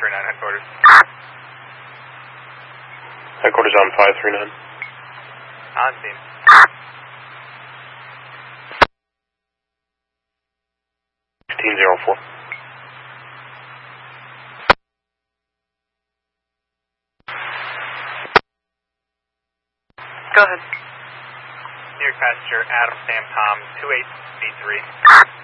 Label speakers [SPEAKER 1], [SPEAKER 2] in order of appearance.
[SPEAKER 1] 539 headquarters.
[SPEAKER 2] Headquarters on 539.
[SPEAKER 1] On scene.
[SPEAKER 2] $1504.
[SPEAKER 1] Go ahead. New York passenger Adam Sam Tom 28B3.